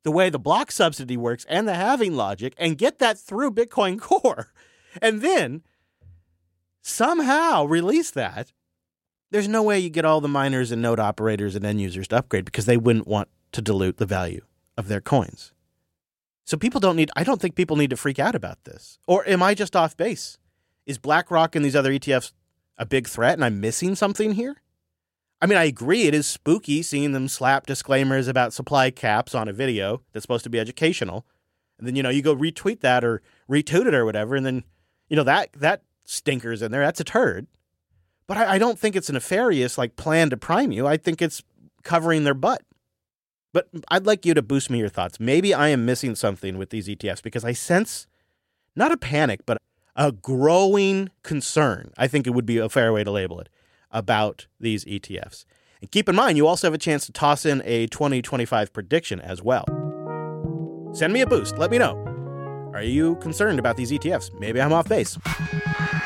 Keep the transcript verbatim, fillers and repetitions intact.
the way the block subsidy works and the halving logic and get that through Bitcoin Core and then somehow release that, there's no way you get all the miners and node operators and end users to upgrade because they wouldn't want to dilute the value of their coins. So people don't need, I don't think people need to freak out about this. Or am I just off base? Is BlackRock and these other E T Fs a big threat and I'm missing something here? I mean, I agree it is spooky seeing them slap disclaimers about supply caps on a video that's supposed to be educational. And then, you know, you go retweet that or retweet it or whatever. And then, you know, that that stinker's in there. That's a turd. But I, I don't think it's a nefarious, like, plan to prime you. I think it's covering their butt. But I'd like you to boost me your thoughts. Maybe I am missing something with these E T Fs because I sense not a panic, but a growing concern. I think it would be a fair way to label it about these E T Fs. And keep in mind, you also have a chance to toss in a twenty twenty-five prediction as well. Send me a boost. Let me know. Are you concerned about these E T Fs? Maybe I'm off base.